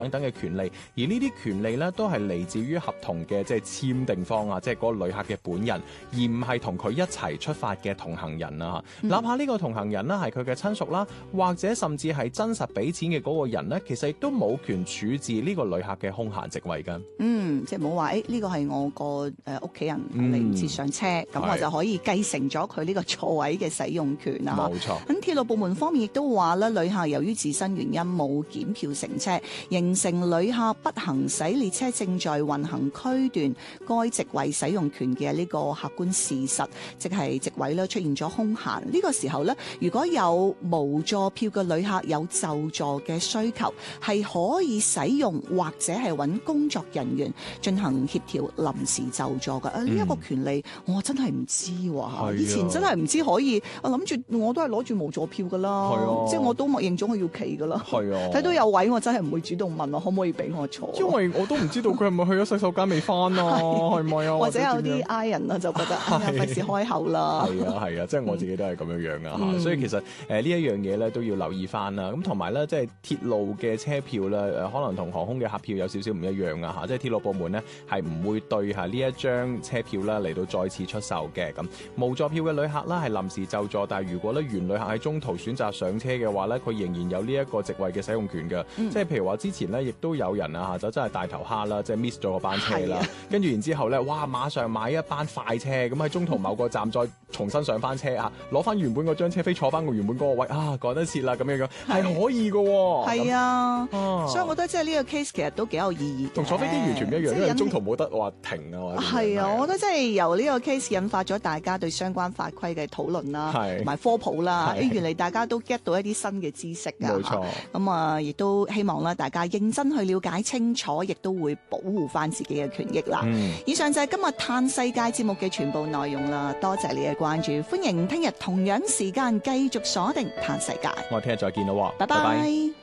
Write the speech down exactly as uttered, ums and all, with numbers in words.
等等嘅權利，而呢啲權利咧都係嚟自於合同嘅即係簽訂方啊，即係嗰個旅客嘅本人，而唔係同佢一齊出發嘅同行人啊。嗯、哪怕呢個同行人啦係佢嘅親屬啦，或者甚至係真實俾錢嘅嗰個人咧，其實亦都冇權處置呢個旅客嘅空閒席位㗎。 嗯，即係冇話誒呢個係我個誒屋企人嚟唔切上車，咁、嗯、我就可以繼承咗佢呢個座位嘅使用權啊。 冇錯。 咁鐵路部門方面亦都話咧，旅客由於自身原因冇檢票乘車，形成旅客不行使列車正在運行區段該席位使用權嘅呢個客觀事實，即係席位咧出現咗空閒。呢、這個時候咧，如果有無座票嘅旅客有就座嘅需求，係可以使用或者係揾工作人員進行協調臨時就座嘅。呢、嗯、一、這個權利我真係唔知喎、啊，以前真係唔知可以。我諗住我都係攞住無座票噶啦，啊、即係我都默認咗我要企噶啦。係啊，睇到有位我真係唔會主動問我可唔可以俾我坐。 因為我都唔知道佢係咪去咗洗手間未翻啊，係咪啊？ 或者有啲 I 人啊，就覺得哎呀費事開口啦。係啊係啊，即係我自己都係咁樣樣啊、嗯、所以其實誒、呃、呢一樣嘢咧都要留意翻啦。咁同埋咧，即係鐵路嘅車票咧，誒可能同航空嘅客票有少少唔一樣啊嚇。即係鐵路部門咧係唔會對嚇呢一張車票啦嚟到再次出售嘅。咁無座票嘅旅客啦係臨時就座，但係如果咧原旅客喺中途選擇上車嘅話咧，佢仍然有呢一個席位嘅使用權嘅。嗯、即係譬如話之前咧亦都有人啊就真係大頭蝦啦，即係 miss 咗個班車啦，跟住然之後咧，哇馬上買一班快車，咁喺中途某個站再重新上翻車啊，攞翻原本嗰張車飛坐翻個原本嗰個位啊，趕得切啦咁樣樣係可以嘅喎。係啊，啊，所以我覺得即係呢個 case 其實都幾有意義，同坐飛機完全唔一樣，因為中途冇得話停啊。係啊，我覺得即係由呢個 case 引發咗大家對相關法規嘅討論啦，同埋科普啦。誒，原嚟大家都 get 到一啲新嘅知識啊。冇錯。咁啊，亦都希望咧大家認真去了解清楚，亦都會保護翻自己嘅權益啦。嗯。以上就係今日嘆世界節目嘅全部內容啦。多謝你嘅關注，歡迎聽日同樣時間繼續鎖定嘆世界。我哋聽日再見咯，拜拜。